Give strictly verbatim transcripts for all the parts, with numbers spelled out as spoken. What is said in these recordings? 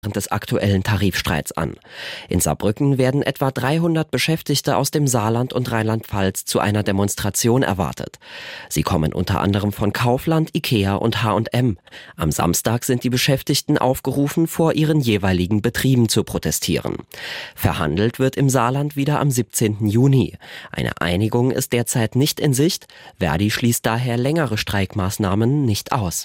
des aktuellen Tarifstreits an. In Saarbrücken werden etwa dreihundert Beschäftigte aus dem Saarland und Rheinland-Pfalz zu einer Demonstration erwartet. Sie kommen unter anderem von Kaufland, Ikea und H und M. Am Samstag sind die Beschäftigten aufgerufen, vor ihren jeweiligen Betrieben zu protestieren. Verhandelt wird im Saarland wieder am siebzehnten Juni. Eine Einigung ist derzeit nicht in Sicht. Verdi schließt daher längere Streikmaßnahmen nicht aus.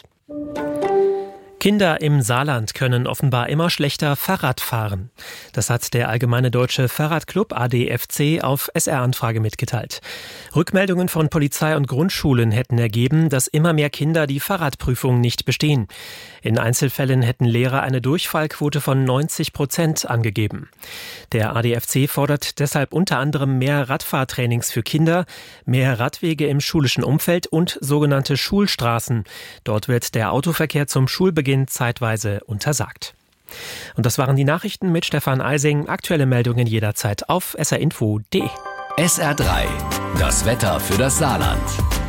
Kinder im Saarland können offenbar immer schlechter Fahrrad fahren. Das hat der Allgemeine Deutsche Fahrradclub A D F C auf S R-Anfrage mitgeteilt. Rückmeldungen von Polizei und Grundschulen hätten ergeben, dass immer mehr Kinder die Fahrradprüfung nicht bestehen. In Einzelfällen hätten Lehrer eine Durchfallquote von neunzig Prozent angegeben. Der A D F C fordert deshalb unter anderem mehr Radfahrtrainings für Kinder, mehr Radwege im schulischen Umfeld und sogenannte Schulstraßen. Dort wird der Autoverkehr zum Schulbeginn zeitweise untersagt. Und das waren die Nachrichten mit Stefan Eising. Aktuelle Meldungen jederzeit auf s r info punkt d e. S R drei, das Wetter für das Saarland.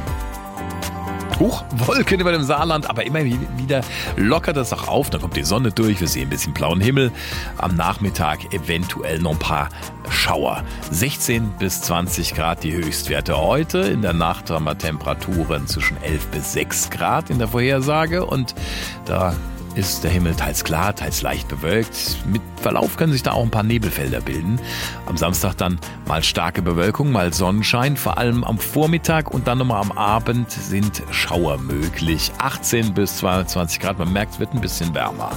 Hoch, Wolken über dem Saarland, aber immer wieder lockert das auch auf. Dann kommt die Sonne durch, wir sehen ein bisschen blauen Himmel. Am Nachmittag eventuell noch ein paar Schauer. sechzehn bis zwanzig Grad die Höchstwerte heute. In der Nacht haben wir Temperaturen zwischen elf bis sechs Grad in der Vorhersage. Und da ist der Himmel teils klar, teils leicht bewölkt. Mit Verlauf können sich da auch ein paar Nebelfelder bilden. Am Samstag dann mal starke Bewölkung, mal Sonnenschein. Vor allem am Vormittag und dann nochmal am Abend sind Schauer möglich. achtzehn bis zweiundzwanzig Grad, man merkt, es wird ein bisschen wärmer.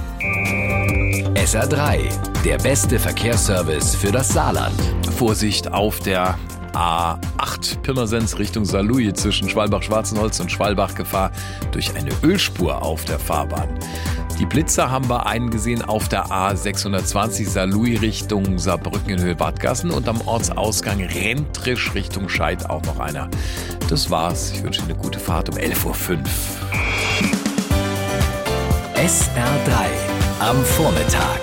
S R drei, der beste Verkehrsservice für das Saarland. Vorsicht auf der A acht Pirmasens Richtung Saarlouis zwischen Schwalbach-Schwarzenholz und Schwalbach, Gefahr durch eine Ölspur auf der Fahrbahn. Die Blitzer haben wir einen gesehen auf der A sechshundertzwanzig Saarlouis Richtung Saarbrücken in Höhe Bad Gassen und am Ortsausgang Rentrisch Richtung Scheid auch noch einer. Das war's. Ich wünsche Ihnen eine gute Fahrt um elf Uhr fünf. S R drei am Vormittag.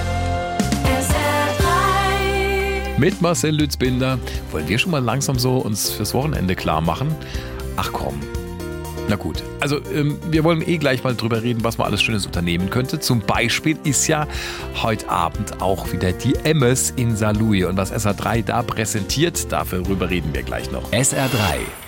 Mit Marcel Lützbinder wollen wir schon mal langsam so uns fürs Wochenende klar machen. Ach komm. Na gut, also ähm, wir wollen eh gleich mal drüber reden, was man alles Schönes unternehmen könnte. Zum Beispiel ist ja heute Abend auch wieder die Emmes in Saarlouis. Und was S R drei da präsentiert, darüber reden wir gleich noch. S R drei,